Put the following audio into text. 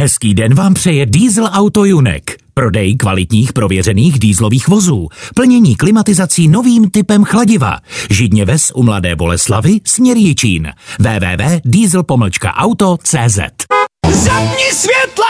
Hezký den vám přeje Diesel Auto Junek. Prodej kvalitních prověřených dieselových vozů. Plnění klimatizací novým typem chladiva. Židně ves u Mladé Boleslavi, směr Jičín. www.diesel-auto.cz. Zapni světla!